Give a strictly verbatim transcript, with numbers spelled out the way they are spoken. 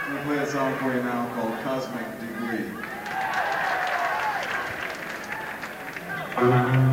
I'm going to play a song for you now called Cosmic Degree.